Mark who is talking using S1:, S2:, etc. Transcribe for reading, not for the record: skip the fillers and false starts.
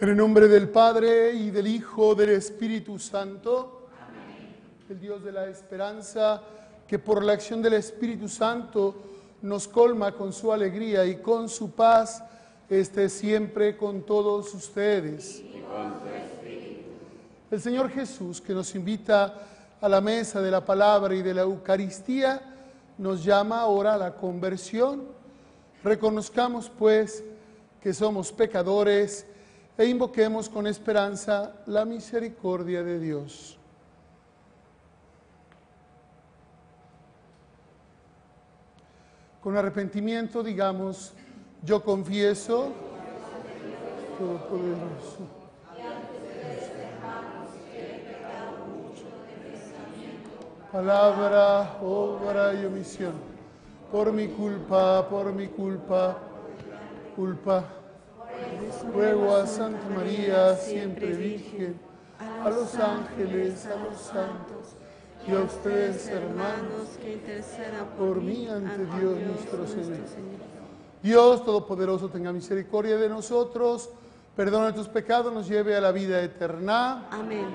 S1: En el nombre del Padre, y del Hijo, del Espíritu Santo. Amén. El Dios de la esperanza, que por la acción del Espíritu Santo nos colma con su alegría y con su paz, esté siempre con todos ustedes. Y con tu espíritu. El Señor Jesús, que nos invita a la mesa de la palabra y de la Eucaristía, nos llama ahora a la conversión. Reconozcamos, pues, que somos pecadores e invoquemos con esperanza la misericordia de Dios. Con arrepentimiento digamos: yo confieso, Todopoderoso, palabra, obra y omisión, por mi culpa, culpa. Ruego a Santa María, siempre Virgen, a los ángeles, a los santos, y a ustedes, hermanos, que intercedan por mí ante Dios nuestro Señor. Dios Todopoderoso, tenga misericordia de nosotros, perdona nuestros pecados, nos lleve a la vida eterna.
S2: Amén.